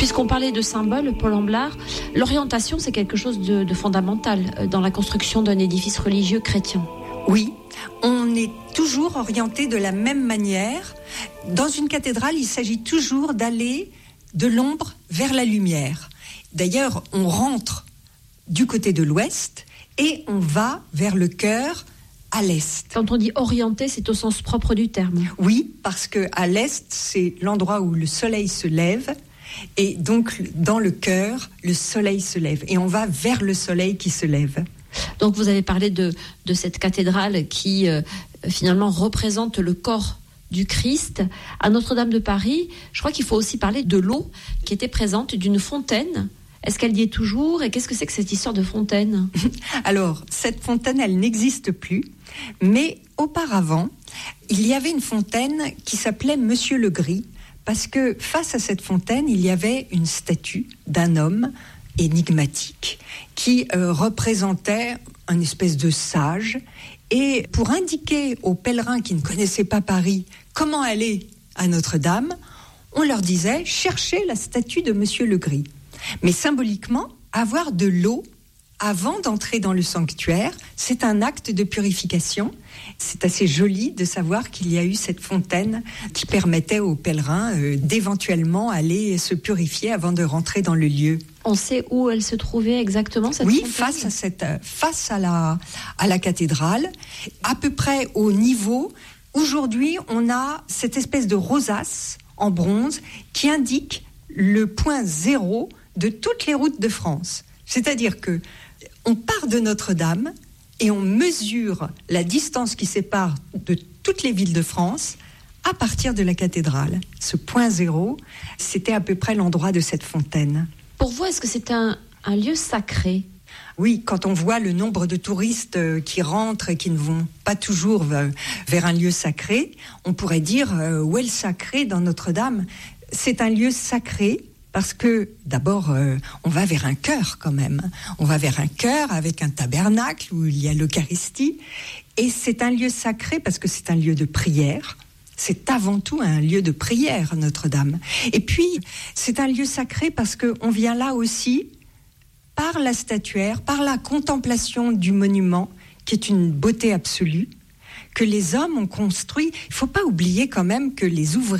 Puisqu'on parlait de symboles, Paul Amblard, l'orientation, c'est quelque chose de fondamental dans la construction d'un édifice religieux chrétien. Oui, on est toujours orienté de la même manière. Dans une cathédrale, il s'agit toujours d'aller de l'ombre vers la lumière. D'ailleurs, on rentre du côté de l'ouest et on va vers le chœur à l'est. Quand on dit orienté, c'est au sens propre du terme. Oui, parce qu'à l'est, c'est l'endroit où le soleil se lève. Et donc, dans le chœur, le soleil se lève. Et on va vers le soleil qui se lève. Donc, vous avez parlé de cette cathédrale qui, finalement, représente le corps du Christ. À Notre-Dame de Paris, je crois qu'il faut aussi parler de l'eau qui était présente, d'une fontaine. Est-ce qu'elle y est toujours? Et qu'est-ce que c'est que cette histoire de fontaine? Alors, cette fontaine, elle n'existe plus. Mais auparavant, il y avait une fontaine qui s'appelait Monsieur le Gris, parce que face à cette fontaine, il y avait une statue d'un homme énigmatique qui représentait une espèce de sage. Et pour indiquer aux pèlerins qui ne connaissaient pas Paris comment aller à Notre-Dame, on leur disait « cherchez la statue de Monsieur le Gris ». Mais symboliquement, avoir de l'eau avant d'entrer dans le sanctuaire, c'est un acte de purification. C'est assez joli de savoir qu'il y a eu cette fontaine qui permettait aux pèlerins d'éventuellement aller se purifier avant de rentrer dans le lieu. On sait où elle se trouvait exactement, cette fontaine ? Oui, face à la cathédrale, à peu près au niveau. Aujourd'hui, on a cette espèce de rosace en bronze qui indique le point zéro de toutes les routes de France. C'est-à-dire que on part de Notre-Dame et on mesure la distance qui sépare de toutes les villes de France à partir de la cathédrale. Ce point zéro, c'était à peu près l'endroit de cette fontaine. Pour vous, est-ce que c'est un lieu sacré ? Oui, quand on voit le nombre de touristes qui rentrent et qui ne vont pas toujours vers un lieu sacré, on pourrait dire où est le sacré dans Notre-Dame ? C'est un lieu sacré parce que d'abord, on va vers un chœur quand même. On va vers un chœur avec un tabernacle où il y a l'Eucharistie. Et c'est un lieu sacré parce que c'est un lieu de prière. C'est avant tout un lieu de prière, Notre-Dame. Et puis, c'est un lieu sacré parce qu'on vient là aussi par la statuaire, par la contemplation du monument, qui est une beauté absolue, que les hommes ont construit. Il ne faut pas oublier quand même que les ouvriers